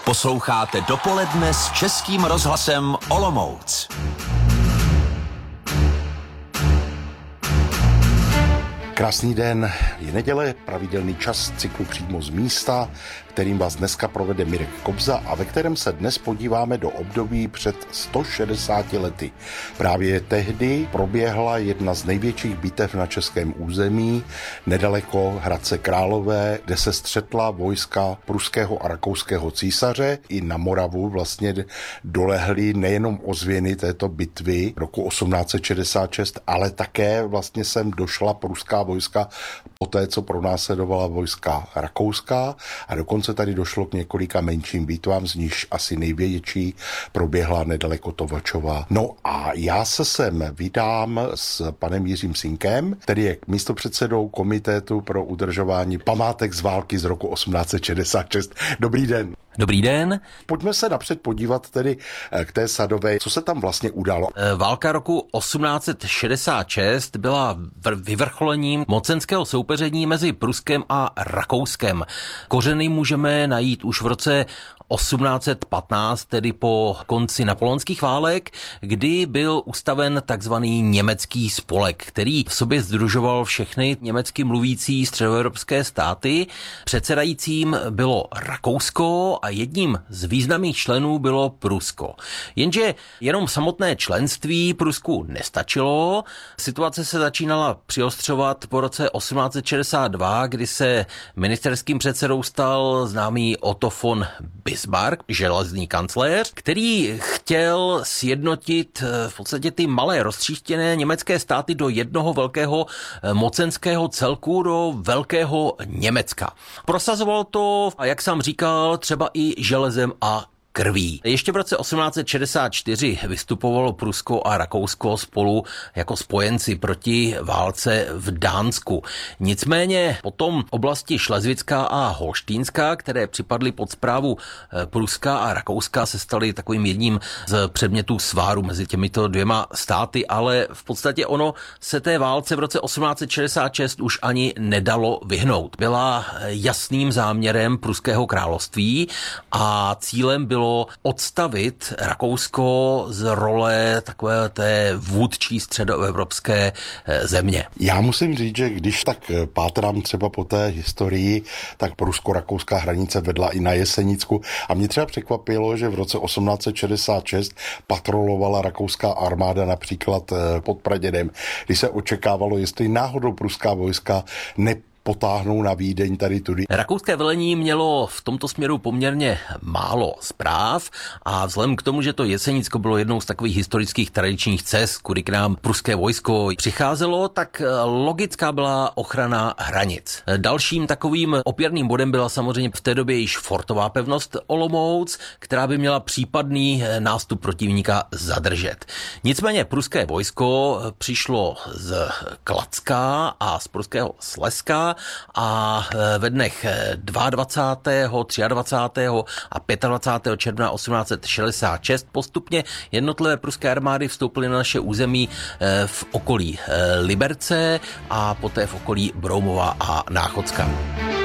Posloucháte Dopoledne s Českým rozhlasem Olomouc. Krásný den, je neděle, pravidelný čas cyklu Přímo z místa, kterým vás dneska provede Mirek Kobza a ve kterém se dnes podíváme do období před 160 lety. Právě tehdy proběhla jedna z největších bitev na českém území, nedaleko Hradce Králové, kde se střetla vojska pruského a rakouského císaře. I na Moravu vlastně dolehly nejenom ozvěny této bitvy roku 1866, ale také vlastně sem došla pruská vojska poté, co pronásledovala vojska rakouská, a dokonce tady došlo k několika menším bitvám, z níž asi největší proběhla nedaleko Tovačova. No a já se sem vydám s panem Jiřím Sinkem, který je místopředsedou Komitetu pro udržování památek z války z roku 1866. Dobrý den. Dobrý den. Pojďme se napřed podívat tedy k té Sadové. Co se tam vlastně udalo? Válka roku 1866 byla vyvrcholením mocenského soupeření mezi Pruskem a Rakouskem. Kořeny můžeme najít už v roce 1815, tedy po konci napoleonských válek, kdy byl ustaven takzvaný německý spolek, který v sobě sdružoval všechny německy mluvící středoevropské státy. Předsedajícím bylo Rakousko a jedním z významných členů bylo Prusko. Jenže jenom samotné členství Prusku nestačilo. Situace se začínala přiostřovat po roce 1862, kdy se ministerským předsedou stal známý Otto von Bismarck, železný kancléř, který chtěl sjednotit v podstatě ty malé roztříštěné německé státy do jednoho velkého mocenského celku, do velkého Německa. Prosazoval to, a jak sám říkal, třeba i železem a krví. Ještě v roce 1864 vystupovalo Prusko a Rakousko spolu jako spojenci proti válce v Dánsku. Nicméně potom oblasti Šlezvická a Holštýnská, které připadly pod správu Pruska a Rakouska, se staly takovým jedním z předmětů sváru mezi těmito dvěma státy, ale v podstatě ono se té válce v roce 1866 už ani nedalo vyhnout. Byla jasným záměrem Pruského království a cílem bylo odstavit Rakousko z role takové té vůdčí středoevropské země. Já musím říct, že když tak pátrám třeba po té historii, tak prusko-rakouská hranice vedla i na Jesenicku a mě třeba překvapilo, že v roce 1866 patrolovala rakouská armáda například pod Pradědem, kdy se očekávalo, jestli náhodou pruská vojska potáhnou na Vídeň tady tudy. Rakouské velení mělo v tomto směru poměrně málo zpráv a vzhledem k tomu, že to Jesenicko bylo jednou z takových historických tradičních cest, kudy k nám pruské vojsko přicházelo, tak logická byla ochrana hranic. Dalším takovým opěrným bodem byla samozřejmě v té době již fortová pevnost Olomouc, která by měla případný nástup protivníka zadržet. Nicméně pruské vojsko přišlo z Kladska a z pruského Slezska a ve dnech 22., 23. a 25. června 1866 postupně jednotlivé pruské armády vstoupily na naše území v okolí Liberce a poté v okolí Broumova a Náchodska.